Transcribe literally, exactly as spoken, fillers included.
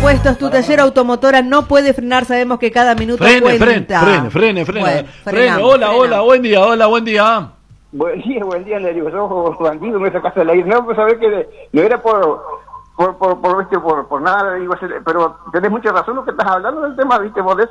repuestos, tu taller automotora no puede frenar, sabemos que cada minuto frene, cuenta. Frene, frene, frene, bueno, frene. frenamos, Hola, frenamos. hola, buen día, hola, buen día. Buen día, buen día, le digo, yo bandido me sacaste del aire. No, pues sabés que no era por, por, por, por, ¿viste? por, por nada, digo, pero tenés mucha razón lo que estás hablando del tema, viste, vos de eso.